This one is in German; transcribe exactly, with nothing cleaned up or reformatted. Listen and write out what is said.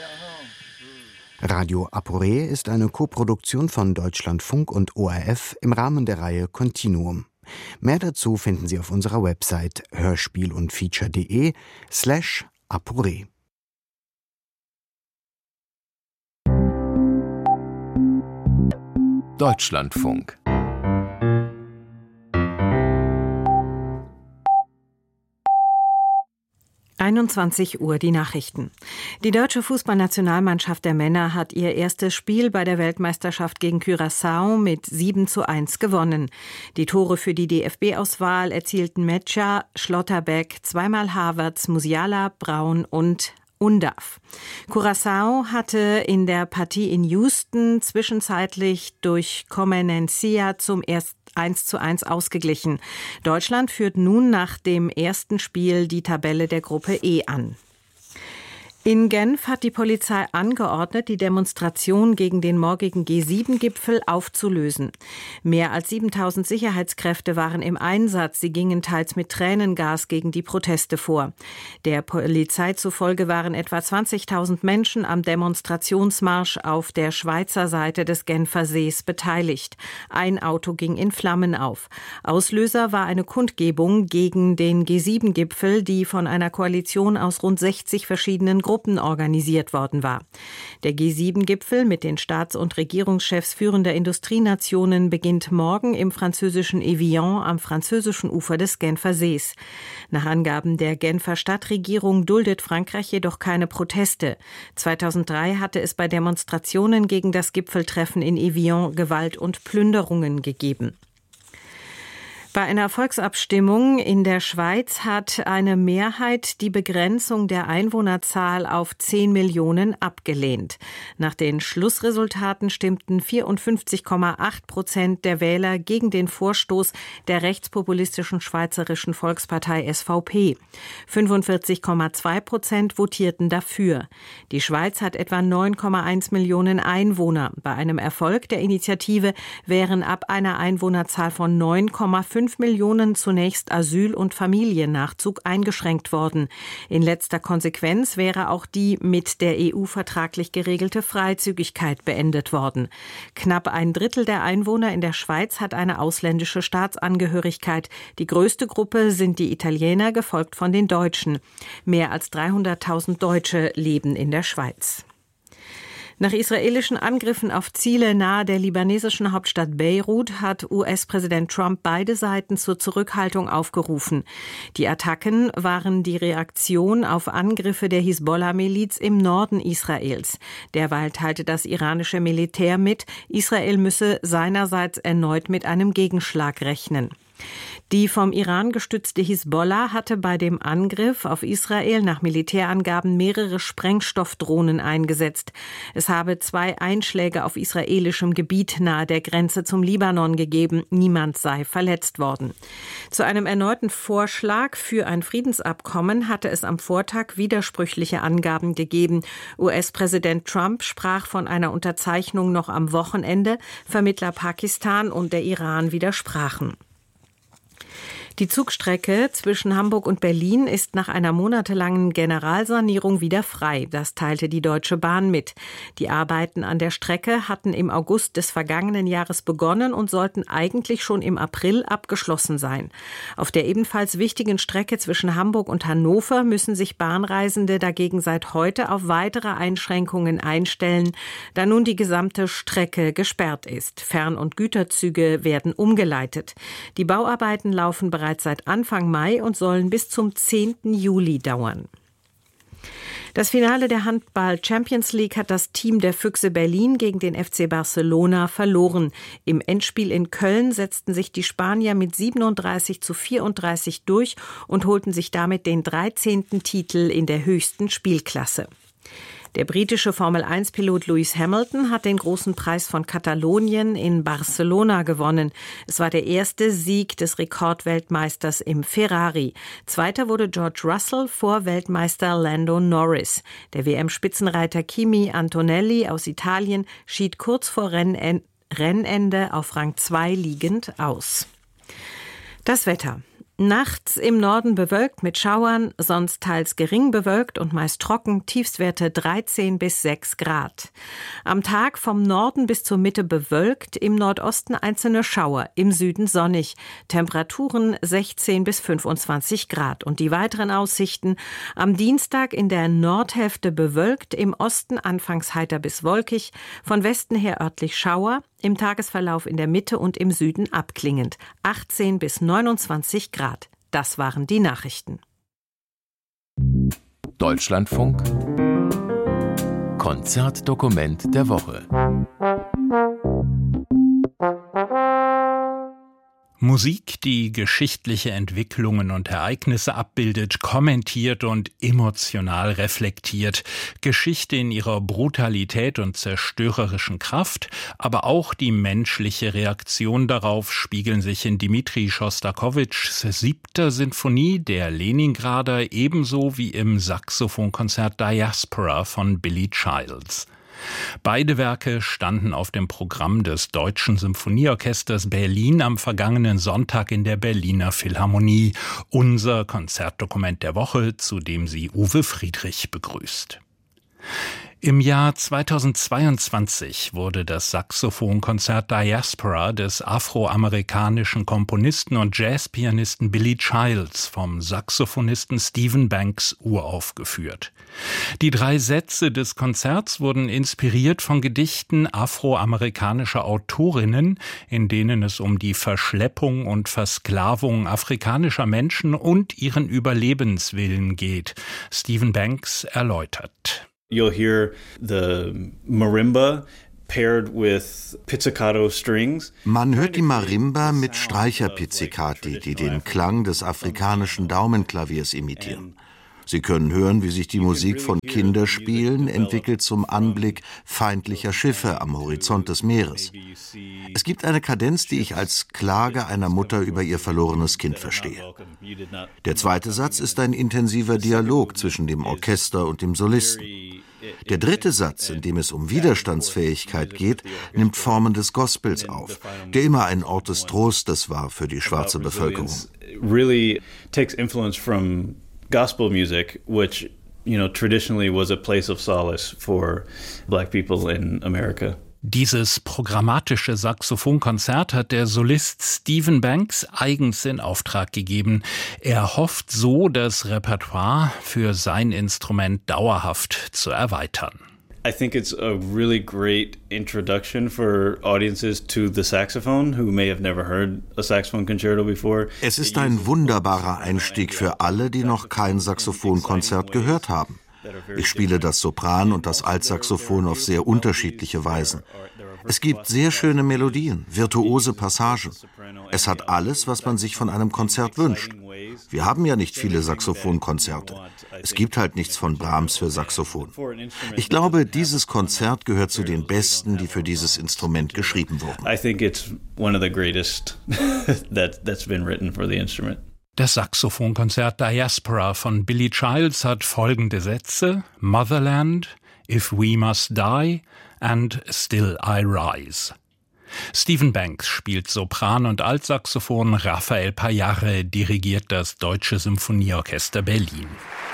Radio Aporé ist eine Koproduktion von Deutschlandfunk und O R F im Rahmen der Reihe Continuum. Mehr dazu finden Sie auf unserer Website hörspiel und feature.de slash Aporé. Deutschlandfunk. einundzwanzig Uhr die Nachrichten. Die deutsche Fußballnationalmannschaft der Männer hat ihr erstes Spiel bei der Weltmeisterschaft gegen Curaçao mit sieben zu eins gewonnen. Die Tore für die D F B-Auswahl erzielten Mecha, Schlotterbeck, zweimal Havertz, Musiala, Braun und Undav. Curaçao hatte in der Partie in Houston zwischenzeitlich durch Comenencia zum ersten eins zu eins ausgeglichen. Deutschland führt nun nach dem ersten Spiel die Tabelle der Gruppe E an. In Genf hat die Polizei angeordnet, die Demonstration gegen den morgigen G sieben Gipfel aufzulösen. Mehr als siebentausend Sicherheitskräfte waren im Einsatz. Sie gingen teils mit Tränengas gegen die Proteste vor. Der Polizei zufolge waren etwa zwanzigtausend Menschen am Demonstrationsmarsch auf der Schweizer Seite des Genfer Sees beteiligt. Ein Auto ging in Flammen auf. Auslöser war eine Kundgebung gegen den G sieben Gipfel, die von einer Koalition aus rund sechzig verschiedenen Gruppen organisiert worden war. Der G sieben Gipfel mit den Staats- und Regierungschefs führender Industrienationen beginnt morgen im französischen Evian am französischen Ufer des Genfer Sees. Nach Angaben der Genfer Stadtregierung duldet Frankreich jedoch keine Proteste. zweitausenddrei hatte es bei Demonstrationen gegen das Gipfeltreffen in Evian Gewalt und Plünderungen gegeben. Bei einer Volksabstimmung in der Schweiz hat eine Mehrheit die Begrenzung der Einwohnerzahl auf zehn Millionen abgelehnt. Nach den Schlussresultaten stimmten vierundfünfzig Komma acht Prozent der Wähler gegen den Vorstoß der rechtspopulistischen Schweizerischen Volkspartei S V P. fünfundvierzig Komma zwei Prozent votierten dafür. Die Schweiz hat etwa neun Komma eins Millionen Einwohner. Bei einem Erfolg der Initiative wären ab einer Einwohnerzahl von neun Komma fünf Millionen zunächst Asyl- und Familiennachzug eingeschränkt worden. In letzter Konsequenz wäre auch die mit der E U vertraglich geregelte Freizügigkeit beendet worden. Knapp ein Drittel der Einwohner in der Schweiz hat eine ausländische Staatsangehörigkeit. Die größte Gruppe sind die Italiener, gefolgt von den Deutschen. Mehr als dreihunderttausend Deutsche leben in der Schweiz. Nach israelischen Angriffen auf Ziele nahe der libanesischen Hauptstadt Beirut hat U S-Präsident Trump beide Seiten zur Zurückhaltung aufgerufen. Die Attacken waren die Reaktion auf Angriffe der Hisbollah-Miliz im Norden Israels. Derweil teilte das iranische Militär mit, Israel müsse seinerseits erneut mit einem Gegenschlag rechnen. Die vom Iran gestützte Hisbollah hatte bei dem Angriff auf Israel nach Militärangaben mehrere Sprengstoffdrohnen eingesetzt. Es habe zwei Einschläge auf israelischem Gebiet nahe der Grenze zum Libanon gegeben. Niemand sei verletzt worden. Zu einem erneuten Vorschlag für ein Friedensabkommen hatte es am Vortag widersprüchliche Angaben gegeben. U S-Präsident Trump sprach von einer Unterzeichnung noch am Wochenende. Vermittler Pakistan und der Iran widersprachen. Die Zugstrecke zwischen Hamburg und Berlin ist nach einer monatelangen Generalsanierung wieder frei. Das teilte die Deutsche Bahn mit. Die Arbeiten an der Strecke hatten im August des vergangenen Jahres begonnen und sollten eigentlich schon im April abgeschlossen sein. Auf der ebenfalls wichtigen Strecke zwischen Hamburg und Hannover müssen sich Bahnreisende dagegen seit heute auf weitere Einschränkungen einstellen, da nun die gesamte Strecke gesperrt ist. Fern- und Güterzüge werden umgeleitet. Die Bauarbeiten laufen bereits bereits seit Anfang Mai und sollen bis zum zehnten Juli dauern. Das Finale der Handball-Champions League hat das Team der Füchse Berlin gegen den F C Barcelona verloren. Im Endspiel in Köln setzten sich die Spanier mit siebenunddreißig zu vierunddreißig durch und holten sich damit den dreizehnten Titel in der höchsten Spielklasse. Der britische Formel eins Pilot Lewis Hamilton hat den großen Preis von Katalonien in Barcelona gewonnen. Es war der erste Sieg des Rekordweltmeisters im Ferrari. Zweiter wurde George Russell vor Weltmeister Lando Norris. Der W M-Spitzenreiter Kimi Antonelli aus Italien schied kurz vor Rennende auf Rang zwei liegend aus. Das Wetter. Nachts im Norden bewölkt mit Schauern, sonst teils gering bewölkt und meist trocken, Tiefstwerte dreizehn bis sechs Grad. Am Tag vom Norden bis zur Mitte bewölkt, im Nordosten einzelne Schauer, im Süden sonnig, Temperaturen sechzehn bis fünfundzwanzig Grad. Und die weiteren Aussichten: am Dienstag in der Nordhälfte bewölkt, im Osten anfangs heiter bis wolkig, von Westen her örtlich Schauer, im Tagesverlauf in der Mitte und im Süden abklingend, achtzehn bis neunundzwanzig Grad. Das waren die Nachrichten. Deutschlandfunk Konzertdokument der Woche. Musik, die geschichtliche Entwicklungen und Ereignisse abbildet, kommentiert und emotional reflektiert. Geschichte in ihrer Brutalität und zerstörerischen Kraft, aber auch die menschliche Reaktion darauf spiegeln sich in Dmitri Schostakowitschs siebter Sinfonie, der Leningrader, ebenso wie im Saxophonkonzert Diaspora von Billy Childs. Beide Werke standen auf dem Programm des Deutschen Symphonieorchesters Berlin am vergangenen Sonntag in der Berliner Philharmonie. Unser Konzertdokument der Woche, zu dem sie Uwe Friedrich begrüßt. Im Jahr zweitausendzweiundzwanzig wurde das Saxophonkonzert Diaspora des afroamerikanischen Komponisten und Jazzpianisten Billy Childs vom Saxophonisten Stephen Banks uraufgeführt. Die drei Sätze des Konzerts wurden inspiriert von Gedichten afroamerikanischer Autorinnen, in denen es um die Verschleppung und Versklavung afrikanischer Menschen und ihren Überlebenswillen geht. Stephen Banks erläutert. You'll hear the marimba paired with pizzicato strings. Man hört die Marimba mit Streicherpizzicati, die den Klang des afrikanischen Daumenklaviers imitieren. Sie können hören, wie sich die Musik von Kinderspielen entwickelt zum Anblick feindlicher Schiffe am Horizont des Meeres. Es gibt eine Kadenz, die ich als Klage einer Mutter über ihr verlorenes Kind verstehe. Der zweite Satz ist ein intensiver Dialog zwischen dem Orchester und dem Solisten. Der dritte Satz, in dem es um Widerstandsfähigkeit geht, nimmt Formen des Gospels auf, der immer ein Ort des Trostes war für die schwarze Bevölkerung. Really takes influence from gospel music, which, you know, traditionally was a place of solace for black people in America. Dieses programmatische Saxophonkonzert hat der Solist Stephen Banks eigens in Auftrag gegeben. Er hofft so, das Repertoire für sein Instrument dauerhaft zu erweitern. I think it's a really great introduction for audiences to the saxophone who may have never heard a saxophone concerto before. Es ist ein wunderbarer Einstieg für alle, die noch kein Saxophonkonzert gehört haben. Ich spiele das Sopran und das Altsaxophon auf sehr unterschiedliche Weisen. Es gibt sehr schöne Melodien, virtuose Passagen. Es hat alles, was man sich von einem Konzert wünscht. Wir haben ja nicht viele Saxophonkonzerte. Es gibt halt nichts von Brahms für Saxophon. Ich glaube, dieses Konzert gehört zu den besten, die für dieses Instrument geschrieben wurden. I think it's one of the greatest that that's been written for the instrument. Das Saxophonkonzert Diaspora von Billy Childs hat folgende Sätze: Motherland, If We Must Die and Still I Rise. Stephen Banks spielt Sopran und Altsaxophon, Rafael Payarre dirigiert das Deutsche Symphonieorchester Berlin.